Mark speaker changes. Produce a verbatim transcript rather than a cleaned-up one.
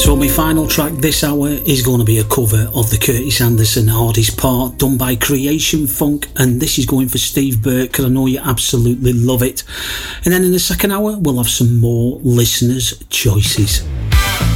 Speaker 1: So my final track this hour is going to be a cover of the Curtis Anderson Hardest Part, done by Creation Funk, and this is going for Steve Burke because I know you absolutely love it. And then in the second hour we'll have some more listeners' choices.